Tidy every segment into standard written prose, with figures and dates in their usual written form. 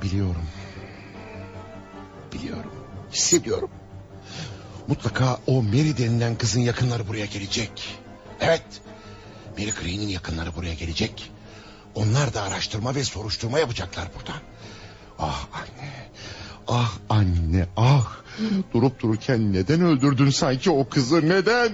Biliyorum. Biliyorum. Hissediyorum. Mutlaka o Mary denilen kızın yakınları buraya gelecek. Evet. Mary Crane'in yakınları buraya gelecek. Onlar da araştırma ve soruşturma yapacaklar burada. Ah anne. Ah anne ah. Durup dururken neden öldürdün sanki o kızı, neden?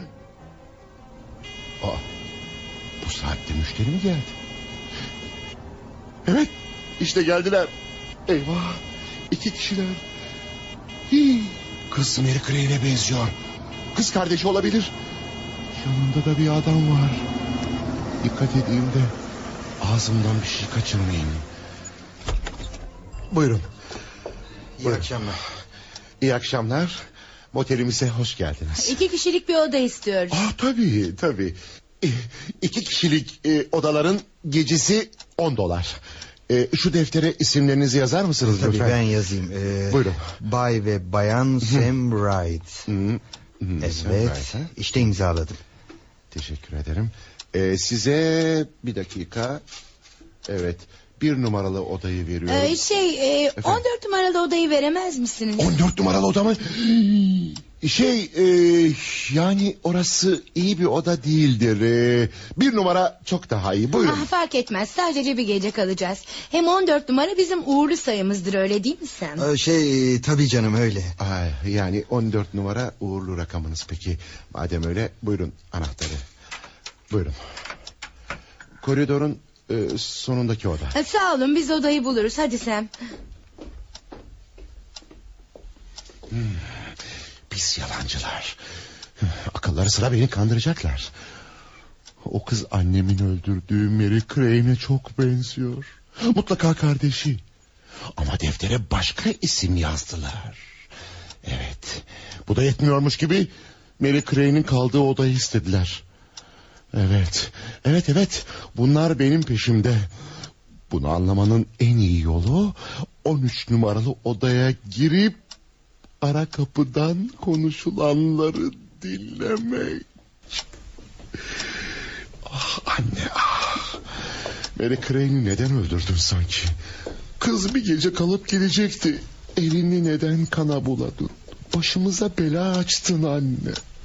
Ah, bu saatte müşteri mi geldi? Evet, işte geldiler. Eyvah, 2 kişiler. Hii, kız Mary Crane'e benziyor. Kız kardeşi olabilir. Yanında da bir adam var. Dikkat edeyim de ağzımdan bir şey kaçırmayayım. Buyurun. İyi akşamlar. İyi akşamlar. Motelimize hoş geldiniz. 2 kişilik bir oda istiyoruz. Tabii tabii. 2 kişilik odaların gecesi $10. Şu deftere isimlerinizi yazar mısınız Tabii lütfen? ben yazayım. Buyurun. Bay ve Bayan Sam Wright. Evet, işte imzaladım. Teşekkür ederim. Size bir dakika. Evet, 1 numaralı odayı veriyorum. 14 numaralı odayı veremez misiniz? 14 numaralı oda mı? Yani orası iyi bir oda değildir. 1 numara çok daha iyi. Buyurun. Fark etmez, sadece bir gece kalacağız. Hem 14 numara bizim uğurlu sayımızdır, öyle değil mi Sam? Tabii canım öyle. Yani 14 numara uğurlu rakamınız. Peki madem öyle, buyurun anahtarı. Buyurun. Koridorun sonundaki oda. Sağ olun, biz odayı buluruz, hadi Sam. Pis yalancılar. Akılları sıra beni kandıracaklar. O kız annemin öldürdüğü Mary Crane'e çok benziyor. Mutlaka kardeşi. Ama deftere başka isim yazdılar. Evet. Bu da yetmiyormuş gibi Mary Crane'in kaldığı odayı istediler. Evet. Bunlar benim peşimde. Bunu anlamanın en iyi yolu 13 numaralı odaya girip ara kapıdan konuşulanları dinlemek. Ah anne ah. Mary Crane'i neden öldürdün sanki? Kız bir gece kalıp gelecekti. Elini neden kana buladın? Başımıza bela açtın anne.